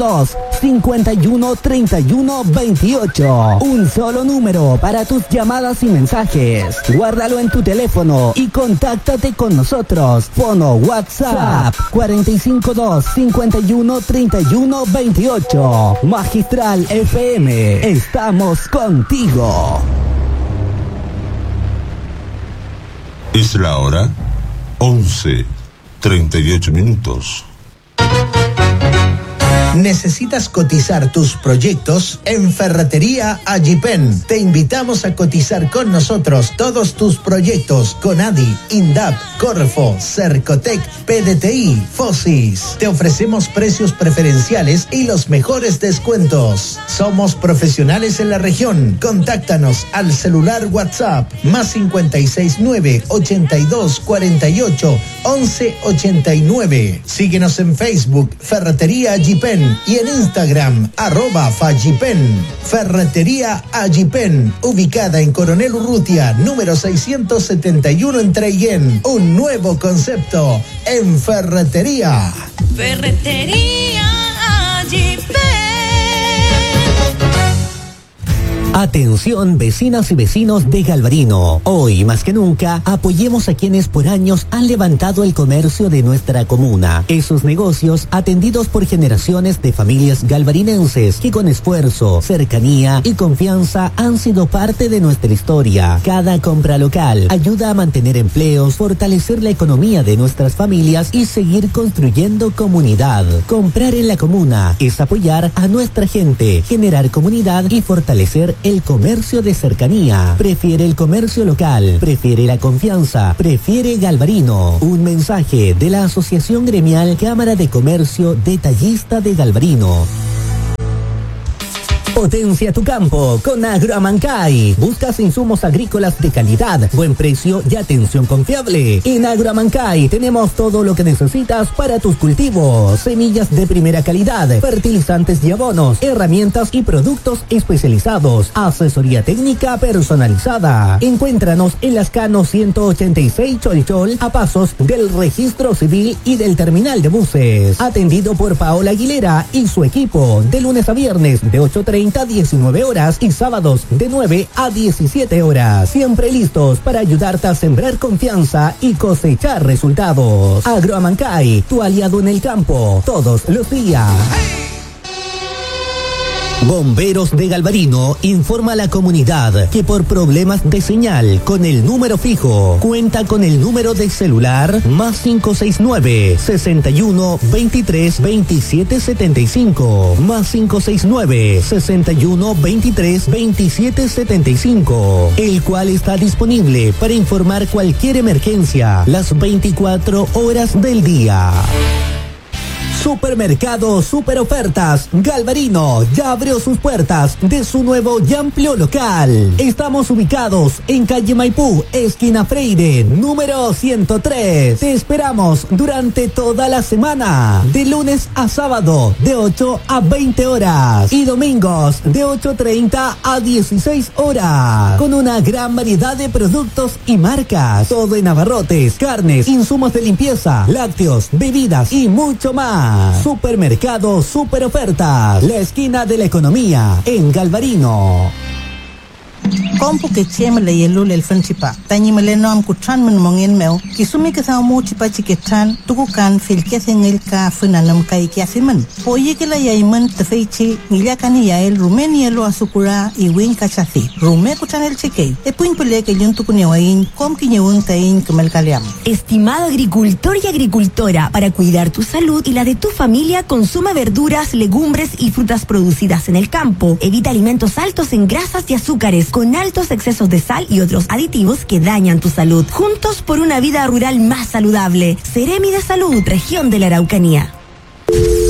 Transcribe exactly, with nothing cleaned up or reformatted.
dos, cincuenta y uno, treinta y uno, veintiocho. Un solo número para tus llamadas y mensajes. Guárdalo en tu teléfono y contáctate con nosotros. Fono WhatsApp cuarenta y cinco dos, cincuenta y uno, treinta y uno, veintiocho. Magistral F M. Estamos contigo. Es la hora once, treinta y ocho minutos. ¿Necesitas cotizar tus proyectos? En Ferretería Agipen te invitamos a cotizar con nosotros todos tus proyectos con A D I, INDAP, Corfo, Cercotec, P D T I, Fosis. Te ofrecemos precios preferenciales y los mejores descuentos. Somos profesionales en la región. Contáctanos al celular WhatsApp más cincuenta y seis nueve, ochenta y dos, cuarenta y ocho, once, ochenta y nueve. Síguenos en Facebook Ferretería Agipen y en Instagram, arroba Fagipen. Ferretería Agipen, ubicada en Coronel Urrutia, número seiscientos setenta y uno en Treillén. Un nuevo concepto en ferretería. Ferretería Agipen. Atención, vecinas y vecinos de Galvarino. Hoy más que nunca, apoyemos a quienes por años han levantado el comercio de nuestra comuna. Esos negocios atendidos por generaciones de familias galvarinenses que con esfuerzo, cercanía y confianza han sido parte de nuestra historia. Cada compra local ayuda a mantener empleos, fortalecer la economía de nuestras familias y seguir construyendo comunidad. Comprar en la comuna es apoyar a nuestra gente, generar comunidad y fortalecer el comercio de cercanía. Prefiere el comercio local, prefiere la confianza, prefiere Galvarino. Un mensaje de la Asociación Gremial Cámara de Comercio Detallista de Galvarino. Potencia tu campo con Agroamancay. Buscas insumos agrícolas de calidad, buen precio y atención confiable. En Agroamancay tenemos todo lo que necesitas para tus cultivos. Semillas de primera calidad, fertilizantes y abonos, herramientas y productos especializados, asesoría técnica personalizada. Encuéntranos en Las Cano ciento ochenta y seis Cholchol, a pasos del registro civil y del terminal de buses. Atendido por Paola Aguilera y su equipo de lunes a viernes de ocho treinta a diecinueve horas y sábados de nueve a diecisiete horas. Siempre listos para ayudarte a sembrar confianza y cosechar resultados. Agroamancay, tu aliado en el campo, todos los días. Bomberos de Galvarino informa a la comunidad que por problemas de señal con el número fijo cuenta con el número de celular más cinco seis nueve, sesenta y uno, veintitrés, veintisiete setenta y cinco, más cinco seis nueve, sesenta y uno, veintitrés, veintisiete setenta y cinco, el cual está disponible para informar cualquier emergencia las veinticuatro horas del día. Supermercado Super Ofertas Galvarino ya abrió sus puertas de su nuevo y amplio local. Estamos ubicados en calle Maipú, esquina Freire, número ciento tres. Te esperamos durante toda la semana, de lunes a sábado, de ocho a veinte horas y domingos de ocho treinta a dieciséis horas, con una gran variedad de productos y marcas, todo en abarrotes, carnes, insumos de limpieza, lácteos, bebidas y mucho más. Supermercado Super Ofertas, la esquina de la economía en Galvarino. Kompu ke chemele yelul el fanchipa. Tanyi mele no am kutran men mongen mel. Kisumi ke sa mo chipa chiketan tuku kan fil ke sengel ka funanam kai ke asiman. Poye ke la yaiman tefeichi ngila kan yael rumeni yelo asukura i win kachathi. Rume kutan el chike. E puin pele ke yun tuku newain kom ki nyewun tain kemel kaliam. Estimado agricultor y agricultora, para cuidar tu salud y la de tu familia, consume verduras, legumbres y frutas producidas en el campo. Evita alimentos altos en grasas y azúcares con altos excesos de sal y otros aditivos que dañan tu salud. Juntos por una vida rural más saludable. Seremi de Salud, región de la Araucanía.